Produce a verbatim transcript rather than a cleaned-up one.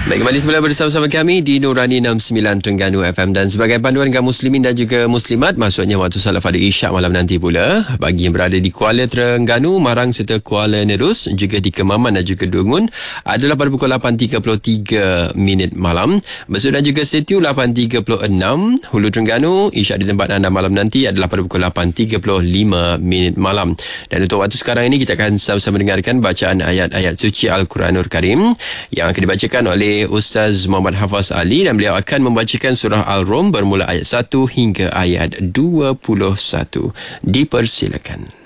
Baik, kembali semula bersama-sama kami di Nurani enam puluh sembilan Terengganu F M, dan sebagai panduan kaum muslimin dan juga muslimat, maksudnya waktu salat pada Isyak malam nanti pula, bagi yang berada di Kuala Terengganu, Marang serta Kuala Nerus, juga di Kemaman dan juga Dungun, adalah pada pukul lapan tiga puluh tiga minit malam. Besut dan juga Setiu lapan tiga puluh enam. Hulu Terengganu, Isyak di tempat anda malam nanti adalah pada pukul lapan tiga puluh lima minit malam. Dan untuk waktu sekarang ini, kita akan sama-sama mendengarkan bacaan ayat-ayat suci Al-Quranul Karim yang akan dibacakan oleh Ustaz Muhammad Hafaz Ali, dan beliau akan membacakan surah Al-Rum bermula ayat satu hingga ayat dua puluh satu. Dipersilakan.